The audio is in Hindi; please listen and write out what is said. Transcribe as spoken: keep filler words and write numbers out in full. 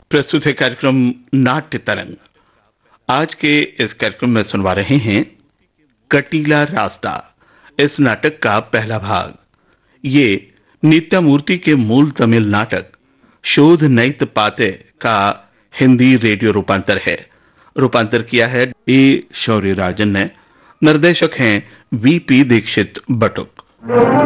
प्रस्तुत है कार्यक्रम नाट्य तरंग। आज के इस कार्यक्रम में सुनवा रहे हैं कटीला रास्ता, इस नाटक का पहला भाग। ये नित्यामूर्ति के मूल तमिल नाटक शोध नैत पाते का हिंदी रेडियो रूपांतर है। रूपांतर किया है ए शौर्यराजन ने। निर्देशक हैं वीपी दीक्षित बटुक।